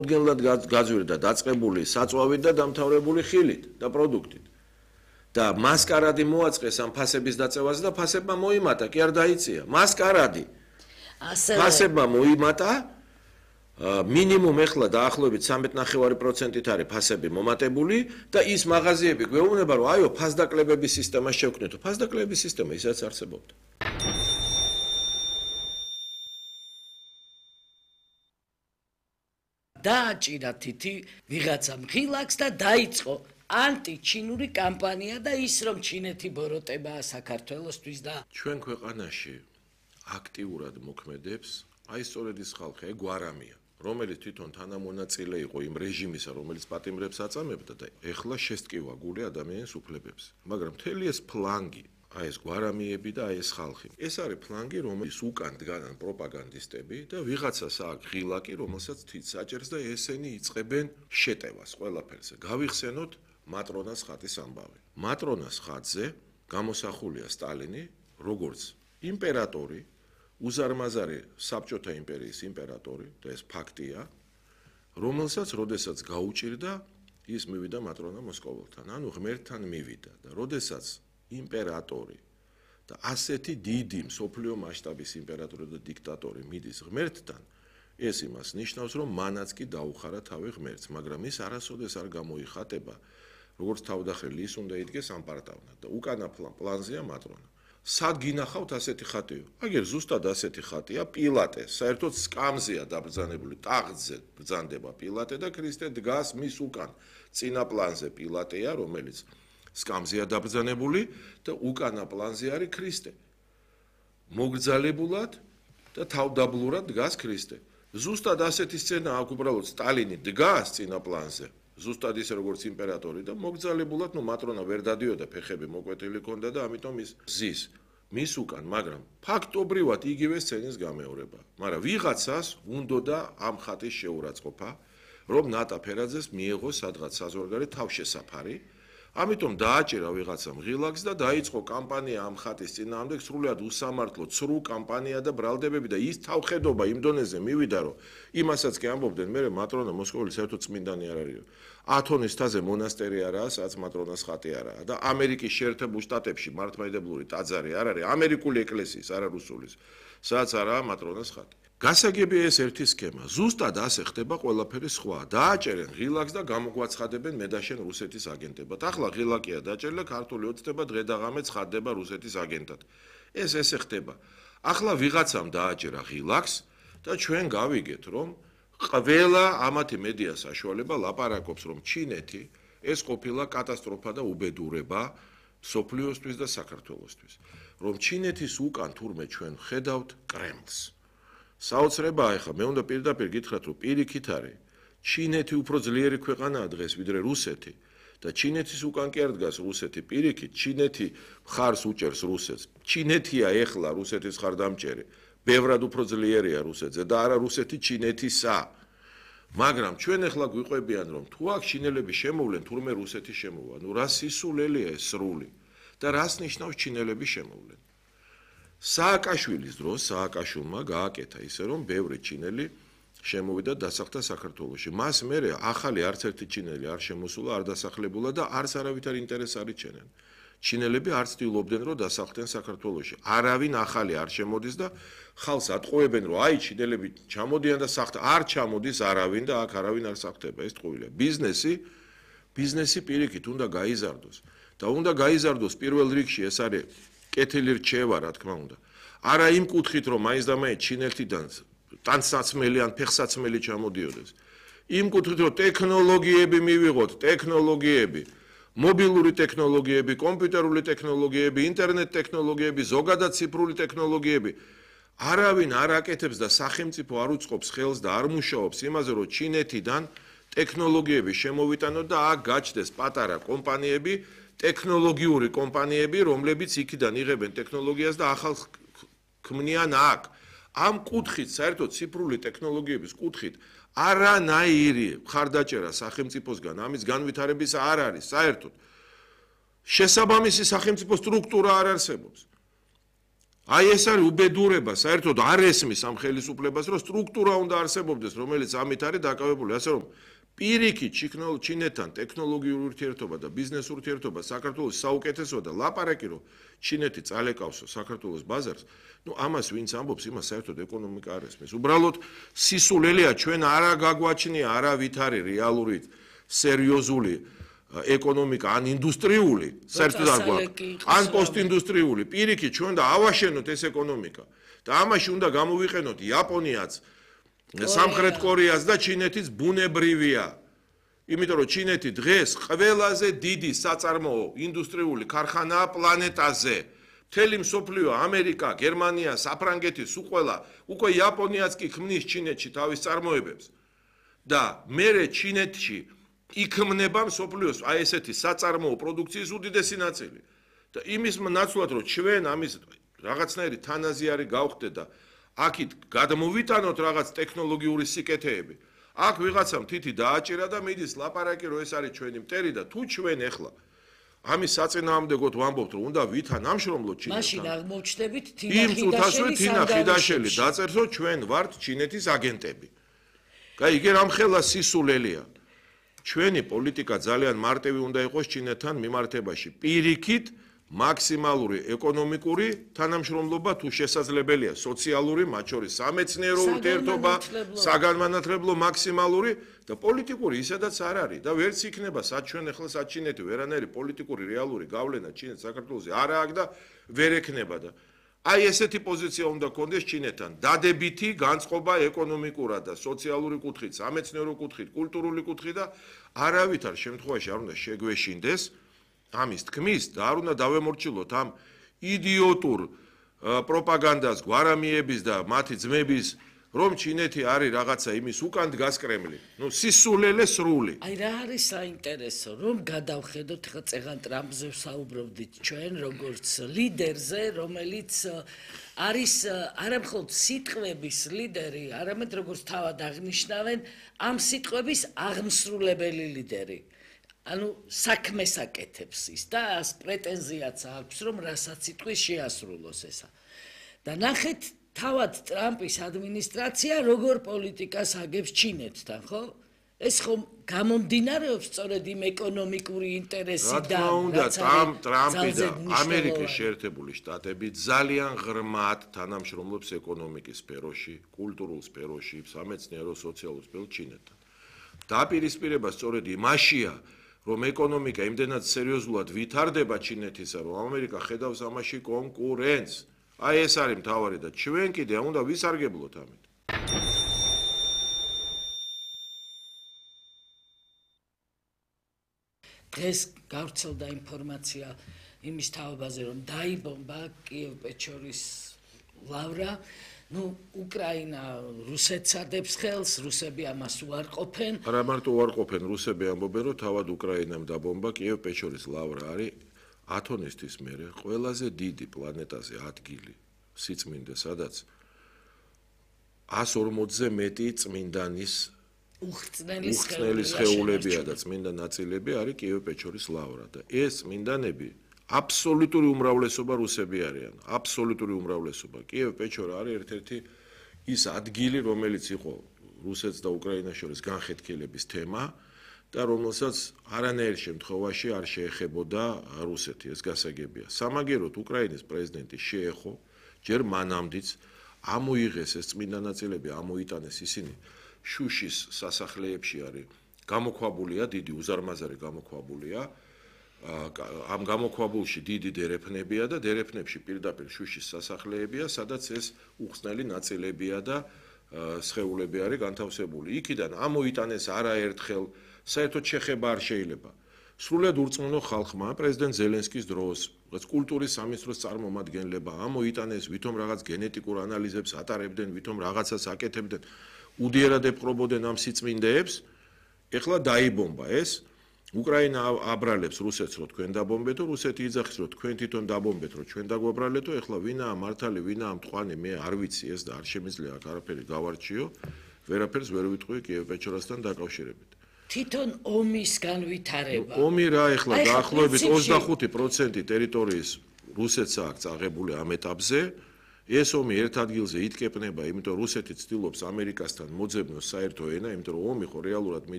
გენლად გაზვირდა დაწყებული საწვავით და დამთავრებული ხილით და პროდუქტით. და მასკარადი მოაწყეს ამ ფასების დაწევაზე და ფასებმა მოიმატა, კი არ დაიწია. მასკარადი. ფასებმა მოიმატა, მინიმუმ ეხლა დაახლოებით 13.5%-ით არის ფასები მომატებული და ის მაღაზიები გვეუბნება, რომ აიო, ფასდაკლებების სისტემა შევქმნითო. ფასდაკლებების სისტემა ისაც არსებობდა. დააჭირა თითი ვიღაცა ღილაკს და დაიწყო ანტიჩინური კამპანია და ის რომ ჩინეთი ბოროტებაა საქართველოსთვის და ჩვენ ქვეყანაში აქტიურად მოქმედებს აი სწორედ ის ხალხი, გვარამია, რომელიც თვითონ თანამონაწილე იყო იმ რეჟიმისა, რომელიც პატიმრებს აწამებდა და ეხლა შესტკივა გული ადამიანის უფლებებს. მაგრამ მთელი ეს ფლანგი, აი ეს გვარამიები და აი ეს ხალხი. ეს არის ფლანგი, რომელიც უკან დგანან პროპაგანდისტები და ვიღაცას აქვს ღილაკი, რომელსაც თვით საჭერს და ესენი იწყებენ შეტევას ყველაფერზე. გავიხსენოთ მატრონას ხატის ამბავი. მატრონას ხატზე გამოსახულია სტალინი, როგორც იმპერატორი, უზარმაზარი საბჭოთა იმპერიის იმპერატორი და ეს ფაქტია, რომელსაც როდესაც გაუჭირდა, ის მივიდა მატრონა მოსკოველთან, ანუ ღმერთთან მივიდა და როდესაც იმპერატორი და ასეთი დიდი მსოფლიო მასშტაბის იმპერატორი და დიქტატორი მიდის ღმერთთან, ეს იმას ნიშნავს, რომ მანაც კი დაუხარა თავი ღმერთს, მაგრამ ის არასოდეს არ გამოიხატება, როგორც თავდახელი ის უნდა იდგეს ამ პარტავნად და უკანა პლანზეა მატრონა. სად გინახავთ ასეთი ხატიო? აგერ ზუსტად ასეთი ხატია პილატე, საერთოდ სკამზეა დაბრძანებული, ტახტზე ბრძანდება პილატე და ქრისტე დგას მის უკან. წინა პლანზე პილატეა, რომელიც სკამზეა დაბრძანებული და უკანა პლანზე არის ქრისტე. მოგრძალებულად და თავდაბლურად დგას ქრისტე. ზუსტად ასეთი სცენა აქვს უბრალოდ სტალინი დგას წინა პლანზე. ზუსტად ისე როგორც იმპერატორი და მოგრძალებულად მატრონა ვერ დადიოდა, ფეხები მოკვეთილი ჰქონდა და ამიტომ ის ზის მის უკან, მაგრამ ფაქტობრივად იგივე სცენის გამეორება. მაგრამ ვიღაცას უნდოდა ამ ხატის შეურაცხყოფა, რომ ნატა ფერაძეს მიეღო სადღაც საზღვარგარეთ თავშესაფარი. ამიტომ დააჭირა ვიღაცამ ღილაკს და დაიწყო კამპანია ამ ხატის წინააღმდეგ, სრულად უსამართლო, ცრუ კამპანია და ბრალდებები და ის თავხედობა იმ დონეზე მივიდა, რომ იმასაც კი ამბობდნენ, მე მატრონა მოსკოველი საერთოდ წმინდანი არ არის. ათონის თაზე მონასტერი არაა, სადაც მატრონას ხატი არაა და ამერიკის შეერთებულ შტატებში მართლმადიდებლური ტაძარი არ არის, ამერიკული ეკლესიის, არა რუსულის, სადაც არაა მატრონას ხატი. გასაგებია ეს ერთი სქემა. ზუსტად ასე ხდება ყველაფერი სხვა. დააჭერენ ღილაკს და გამოგვაცხადებენ მედაშენ რუსეთის აგენტებად. ახლა ღილაკია დაჭერილი, ქართული ოცნება დღე და ღამე ცხადდება რუსეთის აგენტად. ეს ესე ხდება. ახლა ვიღაცამ დააჭერა ღილაკს და ჩვენ გავიგეთ, რომ ყველა ამათი მედია საშუალება ლაპარაკობს, რომ ჩინეთი ეს ყოფილა კატასტროფა და უბედურება სოფლიოსთვის და საქართველოსთვის. რომ ჩინეთის უკან თურმე ჩვენ ხედავთ კრემლს. საოცრებაა ახლა, მე უნდა პირდაპირ გითხრათ, რომ პირიქით არის, ჩინეთი უფრო ძლიერი ქვეყანაა დღეს ვიდრე რუსეთი და ჩინეთის უკან კი არ დგას რუსეთი პირიქით, ჩინეთი მხარს უჭერს რუსეთს. ჩინეთია ახლა რუსეთის მხარდამჭერი, ბევრად უფრო ძლიერია რუსეთზე და არა რუსეთი ჩინეთისა. მაგრამ ჩვენ ახლა გვიყვებიან, რომ თუ აქ ჩინელები შემოვლენ, თურმე რუსეთი შემოვა. ნუ რა სისულელია ეს სრული და რას ნიშნავს ჩინელები შემოვლენ. სააკაშვილის დროს სააკაშვილმა გააკეთა ისე, რომ ბევრი ჩინელი შემოვიდა დასახლდა საქართველოში. მას მერე ახალი არც ერთი ჩინელი არ შემოსულა, არ დასახლებულა და არც არავითარ ინტერესს არ იჩენენ. ჩინელები არ ცდილობდნენ, რომ დასახლდნენ საქართველოში. არავინ ახალი არ შემოდის და ხალხს ატყუებენ, რომ აი ჩინელები ჩამოდიან და სახთ არ ჩამოდის არავინ და აქ არავინ არ სახტება. ეს ტყუილია. ბიზნესი პირიქით უნდა გაიზარდოს და უნდა გაიზარდოს პირველ რიგში ეს არის კეთილი რჩევა, რა თქმა უნდა. არა იმ კუთხით, რომ მაინც და მაინც ჩინელთიდან ტანსაცმელი ან ფეხსაცმელი ჩამოდიოდეს. იმ კუთხით, რომ ტექნოლოგიები მივიღოთ, ტექნოლოგიები, მობილური ტექნოლოგიები, კომპიუტერული ტექნოლოგიები, ინტერნეტ ტექნოლოგიები, ზოგადად ციფრული ტექნოლოგიები. არავინ არ აკეთებს და სახელმწიფო არ უწყობს ხელს და არ მუშაობს იმაზე, რომ ჩინეთიდან ტექნოლოგიები შემოვიტანოთ და აქ გაჩნდეს პატარა კომპანიები, ტექნოლოგიური კომპანიები, რომლებიც იქიდან იღებენ ტექნოლოგიას და ახალ ქმნიან აქ. ამ კუთხით, საერთოდ ციფრული ტექნოლოგიების კუთხით, არანაირი მხარდაჭერა სახელმწიფოსგან ამის განვითარების არ არის, საერთოდ. შესაბამისი სახელმწიფო სტრუქტურა არ არსებობს. აი ეს არის უბედურება, საერთოდ არ ესმის ამ ხელისუფლებას, რომ სტრუქტურა უნდა არსებობდეს, რომელიც ამით არის დაკავებული, ასე რომ პირიქით ჩინეთთან ტექნოლოგიური ურთიერთობა და ბიზნესური ურთიერთობა საქართველოს საუკეთესოა და ლაპარაკი რომ ჩინეთი წალეკავსო საქართველოს ბაზარს, ну ამას ვინც ამბობს, იმას საერთოდ ეკონომიკა არ ესმის. უბრალოდ სისულელია ჩვენ არა გაგვაჩნია არავით არის რეალური სერიოზული ეკონომიკა ან ინდუსტრიული, საერთოდ არ გვაქვს, ან პოსტინდუსტრიული, პირიქით ჩვენ და ავაშენოთ ეს ეკონომიკა და ამაში უნდა გამოვიყენოთ იაპონიაც, სამხრეთ კორეას და ჩინეთის ბუნებრივია. იმიტომ რომ ჩინეთი დღეს ყველაზე დიდი საწარმოო ინდუსტრიული ქარხანაა პლანეტაზე. მთელი მსოფლიო, ამერიკა, გერმანია, საფრანგეთი, უკვე იაპონიაც კი ქმნის ჩინეთში თავის წარმოებებს. და მერე ჩინეთში იქმნება მსოფლიოს აი ესეთი საწარმოო პროდუქციის უდიდესი ნაწილი. და იმის ნაცვლად რომ ჩვენ ამის რაღაცნაირი თანაზიარი გავხდეთ და აქით გადმოვიტანოთ რაღაც ტექნოლოგიური სიკეთეები. აქ ვიღაცამ თითი დააჭირა და მიდის ლაპარაკი რომ ეს არის ჩვენი მტერი და თუ ჩვენ ახლა ამის საწინააღმდეგოდ ვამბობთ რომ უნდა ვითანამშრომლოთ ჩინეთთან. მაშინ აღმოჩნდებით იმ წუთასვე თინა ხიდაშელი დაწერს რომ ჩვენ ვართ ჩინეთის აგენტები. კაი, იგი რამხელა სისულელია. ჩვენი პოლიტიკა ძალიან მარტივი უნდა იყოს ჩინეთთან მიმართებაში. პირიქით მაქსიმალური ეკონომიკური თანამშრომლობა თუ შესაძლებელია, სოციალური, მათ შორის სამეცნიერო ურთიერთობა, საგანმანათლებლო მაქსიმალური და პოლიტიკური ისედაც არ არის და ვერც იქნება სად ჩვენ ახლა სად ჩინეთი ვერანაირი პოლიტიკური რეალური გავლენა ჩინეთს საქართველოსზე არ აქვს და ვერ ექნება და აი ესეთი პოზიცია უნდა გქონდეს ჩინეთთან. დადებითი განწყობა ეკონომიკურად და სოციალური კუთხით, სამეცნიერო კუთხით, კულტურული კუთხით და არავითარ შემთხვევაში არ უნდა შეგვეშინდეს ამის თქმის და არ უნდა დავემორჩილოთ ამ იდიოტურ პროპაგანდას გვარამიების და მათი ძმების რომ ჩინეთი არის რაღაცა იმის უკან დგას კრემლი. ნუ სისულელე სრული. აი რა არის საინტერესო რომ გადავხედოთ ხა წეგან ტრამპზე ვსაუბრობდით ჩვენ როგორც ლიდერზე, რომელიც არის არამხოლოდ სიტყვების ლიდერი, არამედ როგორც თავად აღნიშნავენ, ამ სიტყვების აღმსრულებელი ლიდერი. ანუ საქმეს აკეთებს ის და პრეტენზიაც აქვს რომ რასაც სიტყვის შეასრულოს ესა. და ნახეთ თავად ტრამპის ადმინისტრაცია როგორ პოლიტიკას აგებს ჩინეთთან, ხო? ეს ხომ გამომდინარეობს სწორედ იმ ეკონომიკური ინტერესიდან, რა თქმა უნდა, ტრამპი და ამერიკის შეერთებული შტატები ძალიან ღრმად თანამშრომლობს ეკონომიკის სფეროში, კულტურულ სფეროში, სამეცნიერო, სოციალურ სფეროში ჩინეთთან. დაპირისპირება სწორედ იმაშია, რომ ეკონომიკა იმდენად სერიოზულად ვითარდება ჩინეთისა, რომ ამერიკა ხედავს ამაში კონკურენტს. აი ეს არის მთავარი და ჩვენ კიდე უნდა ვისარგებლოთ ამით. დღეს გავრცელდა ინფორმაცია იმის თაობაზე, რომ დაიბომბა კიევ-პეჩორის ლავრა. Ну, უკრაინა რუსეთს ადებს ხელს, რუსები ამას უარყოფენ. არა მარტო უარყოფენ, რუსები ამბობენ, რომ თავად უკრაინამ დაბომბა კიევ-პეჩორის ლავრა არის ათონისთვის მერე ყველაზე დიდი პლანეტაზე ადგილი სიწმინდე, სადაც 140-ზე მეტი წმინდანის უხრწნელი სხეულებია და წმინდა ნაწილები არის კიევ-პეჩორის ლავრა და ეს წმინდანები აბსოლუტური უმრავლესობა რუსები არიან. აბსოლუტური უმრავლესობა. კიევ-პეჩორა არის ერთ-ერთი ის ადგილი, რომელიც იყო რუსეთს და უკრაინას შორის განხეთქილების თემა და რომელსაც არანაირ შემთხვევაში არ შეეხებოდა რუსეთი, ეს გასაგებია. სამაგეროდ უკრაინის პრეზიდენტი შეეხო, ჯერ მანამდეც ამოიღეს ეს წმინდა ნაწილები, ამოიტანეს ისინი შუშის სასახლეებში არის გამოქვაბულია, დიდი უზარმაზარი გამოქვაბულია. ამ გამოქვაბულში დიდი დერეფნებია და დერეფნებში პირდაპირ შუშის სასახლეებია, სადაც ეს უხსნელი ნაწილებია და სხეულები არის განთავსებული. იქიდან ამოიტანეს არაერთხელ, საერთოდ შეხება არ შეიძლება. სრულად ურწმუნო ხალხმა პრეზიდენტ ზელენსკის დროს, რაღაც კულტურის სამინისტროს წარმომადგენლებმა ამოიტანეს, ვითომ რაღაც გენეტიკურ ანალიზებს ატარებდნენ, ვითომ რაღაცას აკეთებდნენ, უდიერად ეპყრობოდნენ ამ სიწმინდეებს. ეხლა დაიბომბა ეს. უკრაინა აბრალებს რუსეთს, რომ თქვენ დაბომბეთო, რუსეთი იძახის, რომ თქვენ თვითონ დაბომბეთ, რომ ჩვენ დაგვაბრალეთო, ეხლა ვინაა მართალი, ვინაა მტყვანი, მე არ ვიცი ეს და არ შემიძლია აქ არაფერი გავარჩიო, ვერაფერს ვერ ვიტყვი კიევ-პეჩორასთან დაკავშირებით. თვითონ ომის განვითარება. ომი რა ეხლა დაახლოებით 25% ტერიტორიის რუსეთს აქვს აღებული ამ ეტაპზე ეს ომი ერთ ადგილზე იტკეპნება, იმიტომ რუსეთი ცდილობს ამერიკასთან მოძებნოს საერთო ენა, იმიტომ რომ ომი ხო რეალურად